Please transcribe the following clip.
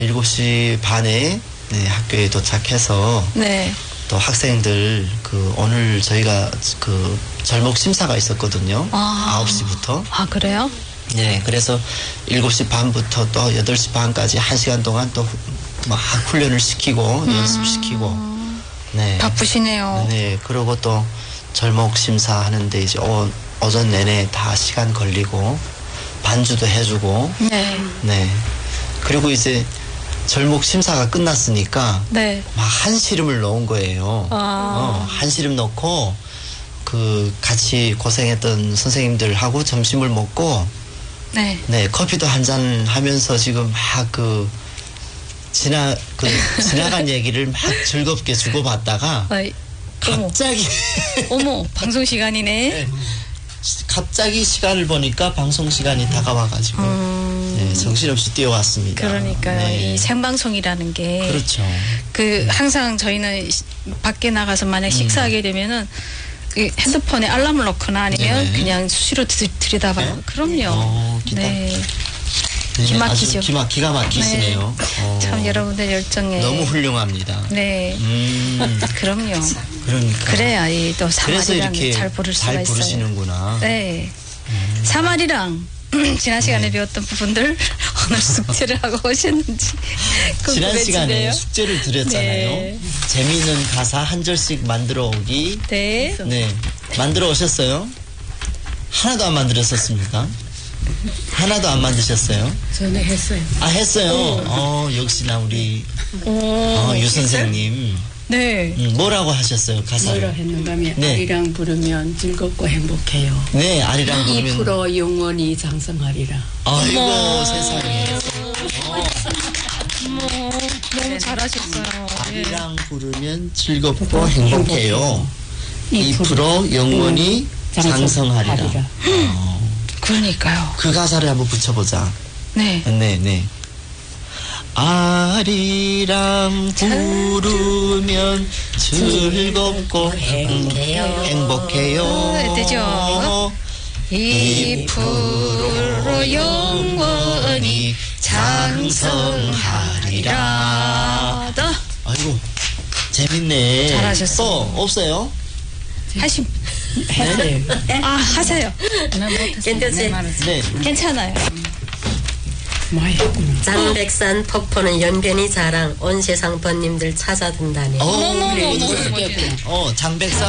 7시 반에 네, 학교에 도착해서 네. 또 학생들 오늘 저희가 절목 심사가 있었거든요. 9시부터. 아, 그래요? 네, 그래서 7시 반부터 또 8시 반까지 1시간 동안 또 막 훈련을 시키고 연습시키고. 네. 바쁘시네요. 네, 그리고 또 절목 심사 하는데 이제 오전 내내 다 시간 걸리고 반주도 해주고. 네. 네. 그리고 이제 절목 심사가 끝났으니까 네. 막 한시름을 넣은 거예요. 한시름 넣고 같이 고생했던 선생님들하고 점심을 먹고 네. 네, 커피도 한잔 하면서 지금 막 지나간 얘기를 막 즐겁게 주고받다가 갑자기 어머, 방송 시간이네. 네, 갑자기 시간을 보니까 방송 시간이 다가와가지고 네, 정신없이 뛰어왔습니다. 그러니까요. 네. 이 생방송이라는 게 그렇죠. 항상 저희는 밖에 나가서 만약 식사하게 되면은 핸드폰에 알람을 넣거나 아니면 네네. 그냥 수시로 들여다봐요. 네? 그럼요. 네. 네, 기막히죠. 아주 기가 막히시네요. 네. 참 여러분들 열정에 너무 훌륭합니다. 네. 그럼요. 그러니까. 그래야 또 그래서 사마리랑 이렇게 잘 부를 수가 잘 있어요. 부르시는구나. 네. 사마리랑 지난 시간에 배웠던 부분들 오늘 숙제를 하고 오셨는지 지난 시간에 궁금해지네요. 숙제를 드렸잖아요. 네. 재미있는 가사 한 절씩 만들어 오기. 네. 네. 만들어 오셨어요? 하나도 안 만들었었습니까? 하나도 안 만드셨어요? 저는 했어요. 아, 했어요? 역시나 우리 유 선생님. 네. 뭐라고 하셨어요, 가사를? 뭐라 했는가 하면 네. 아리랑 부르면 즐겁고 행복해요. 네, 아리랑 부르면. 2% 영원히 장성하리라. 아이고, 세상에. 너무 잘하셨어요. 아리랑 부르면 즐겁고 행복해요. 2% 영원히 장성하리라. 그러니까요. 그 가사를 한번 붙여보자. 네. 네, 네. 아리랑 부르면 즐겁고 행복해요. 되죠. 2% 영원히 장성하리라. 더 아이고, 재밌네. 잘하셨어요. 또 없어요? 하심. 했어요. 하세요. 괜찮지? 네. 괜찮아요. 많이 했구나. 장백산 폭포는 연변이 자랑 온 세상 번님들 찾아든다네. 장백산